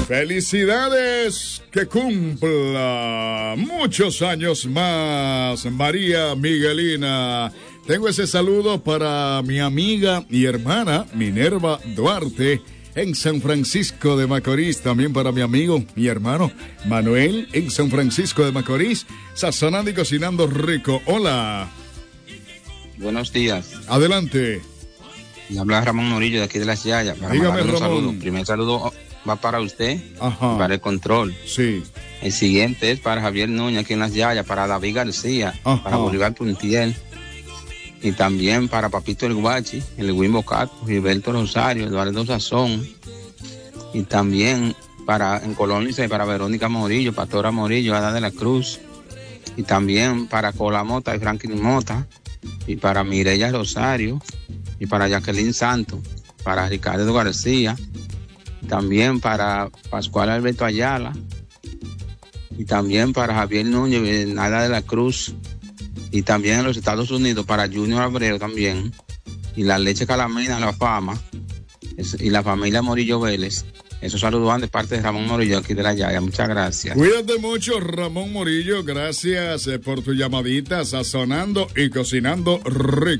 Felicidades, que cumpla muchos años más, María Miguelina. Tengo ese saludo para mi amiga y hermana Minerva Duarte en San Francisco de Macorís. También para mi amigo y hermano Manuel en San Francisco de Macorís, sazonando y cocinando rico. Hola. Buenos días. Adelante. Y habla Ramón Morillo de aquí de Las Yayas. Dígame, Ramón. Saludo. El primer saludo va para usted. Ajá. Para el control. Sí. El siguiente es para Javier Núñez aquí en Las Yayas, para David García, Ajá. para Bolívar Puntiel, y también para Papito el Guachi, el Wimbo Cato, Gilberto Rosario, Eduardo Sazón, y también para en Colonia para Verónica Morillo, Pastora Morillo, Ada de la Cruz, y también para Cola Mota y Franklin Mota, y para Mireya Rosario, y para Jacqueline Santos, para Ricardo García, también para Pascual Alberto Ayala, y también para Javier Núñez, Nada de la Cruz, y también en los Estados Unidos para Junior Abreu también, y la Leche Calamina, La Fama, y la familia Morillo Vélez. Esos saludos van de parte de Ramón Morillo aquí de La Yaya. Muchas gracias. Cuídate mucho, Ramón Morillo. Gracias por tu llamadita, sazonando y cocinando rico.